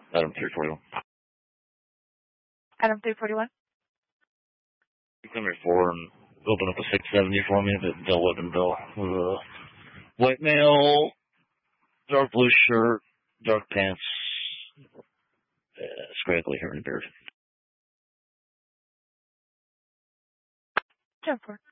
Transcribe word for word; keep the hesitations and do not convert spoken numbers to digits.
Item three forty-one. Item three forty-one. You come here four and open up a six seventy for me at Del Weaponville. With a white male, dark blue shirt, dark pants, uh, scraggly hair and beard. ten four.